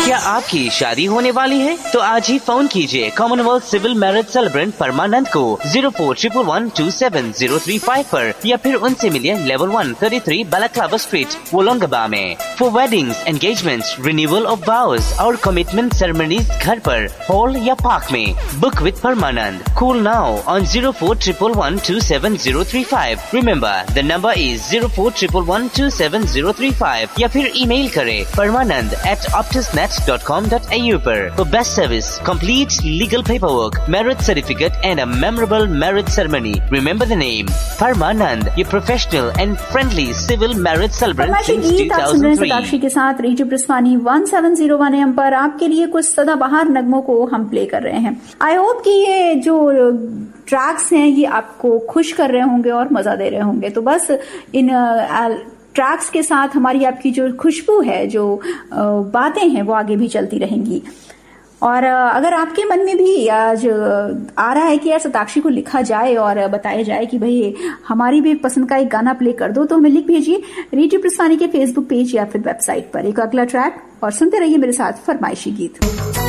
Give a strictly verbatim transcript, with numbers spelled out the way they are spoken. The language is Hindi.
क्या आपकी शादी होने वाली है? तो आज ही फोन कीजिए कॉमनवेल्थ सिविल मैरिज सेलिब्रेंट परमानंद को zero four triple one two seven zero three five पर, या फिर उनसे मिलिए level one thirty three balaclava street वोलोंगबा में। For weddings, engagements, renewal of वाउज और कमिटमेंट सेरेमनीज घर पर, हॉल या पार्क में। Book with Parmanand. Call now on zero four triple one two seven zero three five. Remember the number is zero four triple one two seven zero three five, या फिर ईमेल करें परमानंद eight optusnet dot com dot a u पर। For best service, complete legal paperwork, marriage certificate and a memorable marriage ceremony. Remember the name Parmanand, your professional and friendly civil marriage celebrant since two thousand three। साक्षी के साथ radio ब्रिस्वानी one seven zero one M पर आपके लिए कुछ सदाबहार नगमों को हम प्ले कर रहे हैं। आई होप कि ये जो ट्रैक्स हैं ये आपको खुश कर रहे होंगे और मजा दे रहे होंगे। तो बस इन ट्रैक्स के साथ हमारी आपकी जो खुशबू है, जो बातें हैं, वो आगे भी चलती रहेंगी। और अगर आपके मन में भी आज आ रहा है कि यार सताक्षी को लिखा जाए और बताया जाए कि भाई हमारी भी पसंद का एक गाना प्ले कर दो, तो हमें लिख भेजिए रेडियो ब्रिस्वानी के फेसबुक पेज या फिर वेबसाइट पर एक अगला ट्रैक, और सुनते रहिए मेरे साथ फरमाइशी गीत।